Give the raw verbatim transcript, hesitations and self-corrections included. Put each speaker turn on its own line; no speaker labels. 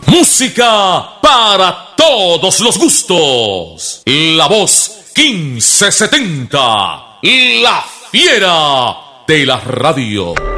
Música para todos los gustos. La voz quince setenta, la fiera de la radio.